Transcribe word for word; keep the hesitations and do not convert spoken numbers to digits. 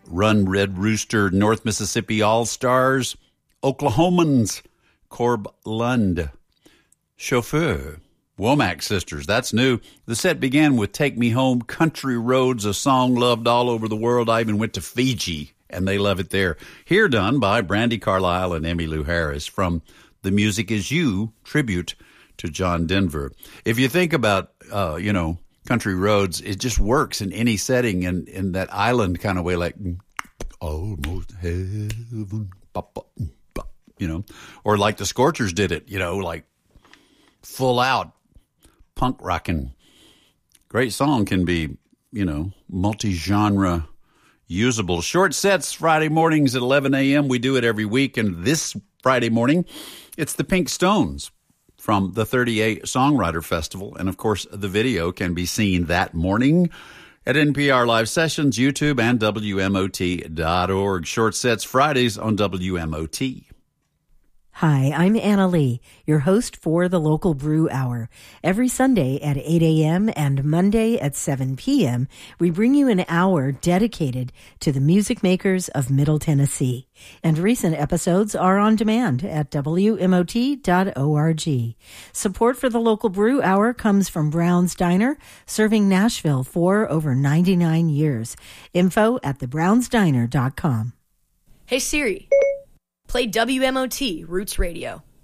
Run Red Rooster, North Mississippi All-Stars, Oklahomans, Corb Lund, Chauffeur, Womack Sisters, that's new. The set began with Take Me Home, Country Roads, a song loved all over the world. I even went to Fiji, and they love it there. Here done by Brandi Carlile and Emmylou Harris from The Music Is You, tribute to John Denver. If you think about, uh, you know, Country Roads, it just works in any setting, in, in that island kind of way, like, almost heaven, you know, or like the Scorchers did it, you know, like full out punk rocking. Great song can be, you know, multi-genre usable. Short sets Friday mornings at eleven a.m. We do it every week. And this Friday morning, it's the Pink Stones from the thirty-eight Songwriter Festival. And, of course, the video can be seen that morning at N P R Live Sessions, YouTube, and W M O T dot org. Short sets Fridays on W M O T. Hi, I'm Anna Lee, your host for the Local Brew Hour. Every Sunday at eight a.m. and Monday at seven p.m., we bring you an hour dedicated to the music makers of Middle Tennessee. And recent episodes are on demand at W M O T dot org. Support for the Local Brew Hour comes from Brown's Diner, serving Nashville for over ninety-nine years. Info at the browns diner dot com. Hey Siri, play W M O T Roots Radio.